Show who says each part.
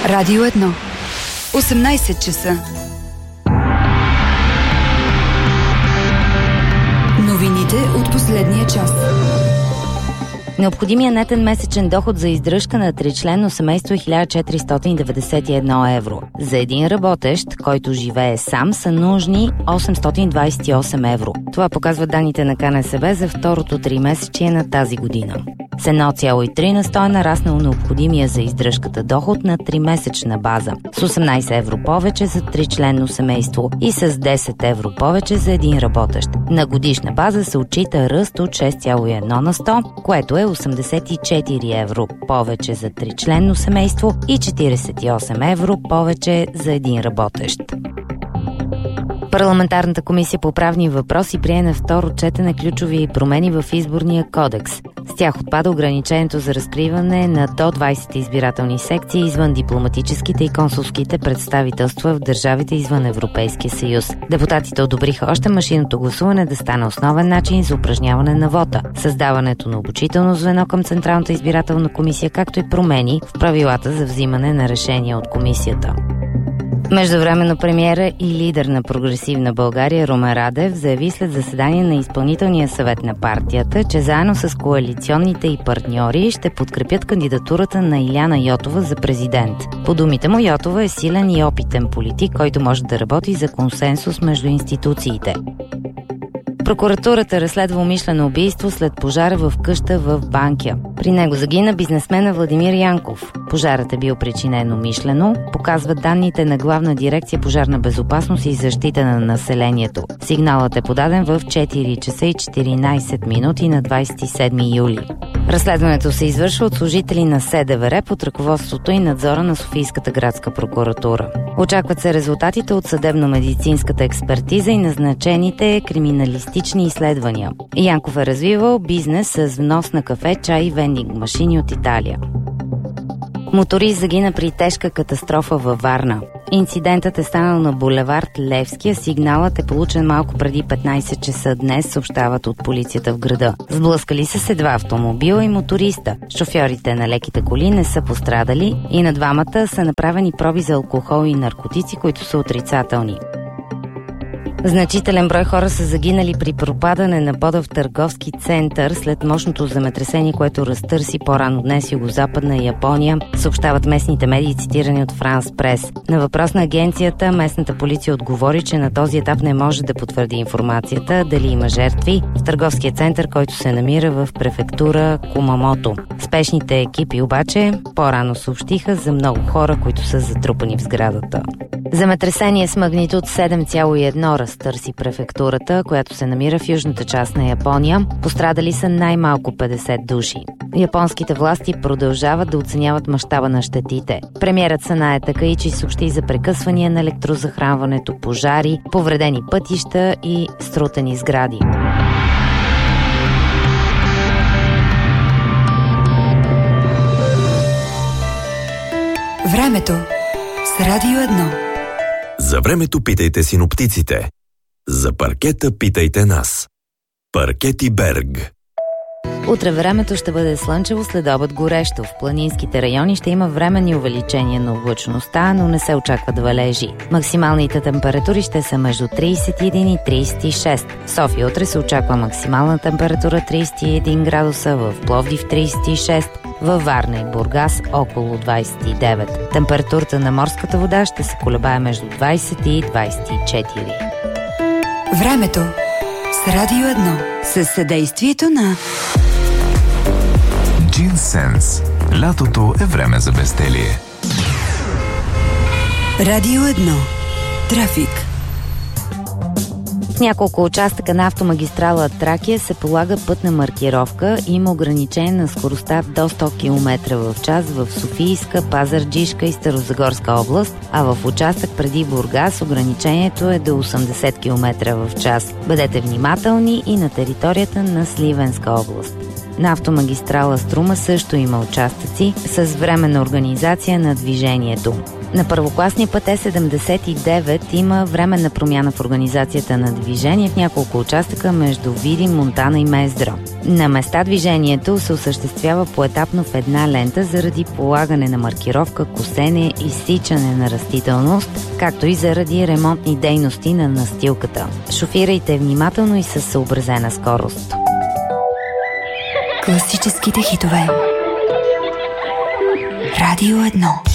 Speaker 1: Радио 1. 18 часа. Новините от последния час.
Speaker 2: Необходимият нетен месечен доход за издръжка на тричленно семейство е 1491 евро. За един работещ, който живее сам, са нужни 828 евро. Това показват данните на КНСБ за второто тримесечие на тази година. С 1,3 на сто е нараснал необходимия за издръжката доход на 3-месечна база, с 18 евро повече за тричленно семейство и с 10 евро повече за един работещ. На годишна база се отчита ръст от 6,1 на сто, което е 84 евро повече за тричленно семейство и 48 евро повече за един работещ. Парламентарната комисия по правни въпроси прие на второ четене ключови промени в изборния кодекс. С тях отпада ограничението за разкриване на до 20 избирателни секции извън дипломатическите и консулските представителства в държавите извън Европейския съюз. Депутатите одобриха още машинното гласуване да стане основен начин за упражняване на вота, създаването на обучително звено към Централната избирателна комисия, както и промени в правилата за взимане на решения от комисията. Междувременно премиера и лидер на Прогресивна България Румен Радев заяви след заседание на изпълнителния съвет на партията, че заедно с коалиционните и партньори ще подкрепят кандидатурата на Илияна Йотова за президент. По думите му, Йотова е силен и опитен политик, който може да работи за консенсус между институциите. Прокуратурата разследва умишлено убийство след пожара в къща в Банкя. При него загина бизнесмена Владимир Янков. Пожарът е бил причинен умишлено, показват данните на Главна дирекция пожарна безопасност и защита на населението. Сигналът е подаден в 4 часа и 14 минути на 27 юли. Разследването се извършва от служители на СДВР под ръководството и надзора на Софийската градска прокуратура. Очакват се резултатите от съдебно-медицинската експертиза и назначените криминалистични изследвания. Янков е развивал бизнес с внос на кафе, чай и вендинг машини от Италия. Моторист загина при тежка катастрофа във Варна. Инцидентът е станал на булевард Левски, а сигналът е получен малко преди 15 часа днес, съобщават от полицията в града. Сблъскали се два автомобила и моториста. Шофьорите на леките коли не са пострадали и на двамата са направени проби за алкохол и наркотици, които са отрицателни. Значителен брой хора са загинали при пропадане на пода в търговски център след мощното земетресение, което разтърси по-рано днес югозападна Япония, съобщават местните медии, цитирани от Франс Прес. На въпрос на агенцията, местната полиция отговори, че на този етап не може да потвърди информацията дали има жертви в търговския център, който се намира в префектура Кумамото. Спешните екипи обаче по-рано съобщиха за много хора, които са затрупани в сградата. Земетресение с магнитуд 7,1 разтърси префектурата, която се намира в южната част на Япония. Пострадали са най-малко 50 души. Японските власти продължават да оценяват мащаба на щетите. Премиерът Санае Такаичи съобщи за прекъсвания на електрозахранването, пожари, повредени пътища и срутени сгради.
Speaker 1: Времето с Радио 1.
Speaker 3: За времето питайте синоптиците. За паркета питайте нас. Паркети Берг.
Speaker 2: Утре времето ще бъде слънчево, следобед горещо. В планинските райони ще има временни увеличения на облачността, но не се очакват валежи. Максималните температури ще са между 31 и 36. В София утре се очаква максимална температура 31 градуса, в Пловдив 36, във Варна и Бургас около 29. Температурата на морската вода ще се колебае между 20 и 24.
Speaker 1: Времето с Радио 1 със съдействието на
Speaker 4: Джинсенс. Лятото е време за безделие.
Speaker 1: Радио 1. Трафик.
Speaker 2: В няколко участъка на автомагистрала Тракия се полага пътна маркировка и има ограничение на скоростта до 100 км в час в Софийска, Пазарджишка и Старозагорска област, а в участък преди Бургас ограничението е до 80 км в час. Бъдете внимателни и на територията на Сливенска област. На автомагистрала Струма също има участъци с временна организация на движението. На първокласния път Е79 има временна промяна в организацията на движение в няколко участъка между Видин, Монтана и Мездра. На места движението се осъществява поетапно в една лента заради полагане на маркировка, косене и изсичане на растителност, както и заради ремонтни дейности на настилката. Шофирайте внимателно и със съобразена скорост.
Speaker 1: Класическите хитове. Радио 1.